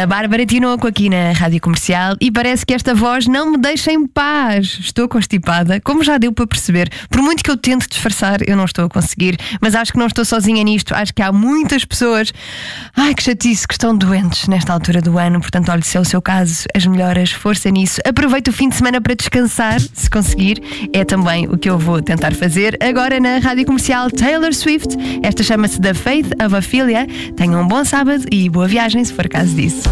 A Bárbara Tinoco aqui na Rádio Comercial e parece que esta voz não me deixa em paz. Estou constipada, como já deu para perceber. Por muito que eu tente disfarçar, eu não estou a conseguir. Mas acho que não estou sozinha nisto. Acho que há muitas pessoas, ai que chatice, que estão doentes nesta altura do ano. Portanto, olha, se é o seu caso, as melhoras, força nisso. Aproveite o fim de semana para descansar, se conseguir. É também o que eu vou tentar fazer. Agora na Rádio Comercial, Taylor Swift. Esta chama-se The Faith of Ophelia. Tenham um bom sábado e boa viagem, se for caso disso.